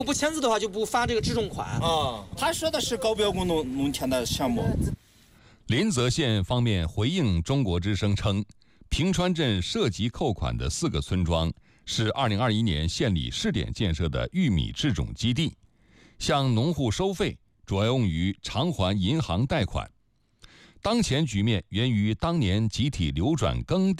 不签字的话就不发这个质重款啊。他说的是高标工农田的项目。 临泽县方面回应中国之声称，平川镇涉及扣款的4个村庄是2021年县里试点建设的玉米制种基地，向农户收费主要用于偿还银行贷款。当前局面源于当年集体流转耕地